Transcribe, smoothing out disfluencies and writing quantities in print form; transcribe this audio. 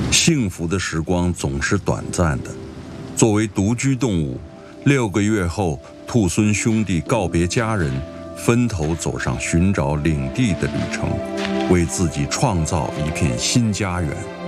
幸福的时光总是短暂的。作为独居动物，6个月后，兔孙兄弟告别家人，分头走上寻找领地的旅程，为自己创造一片新家园。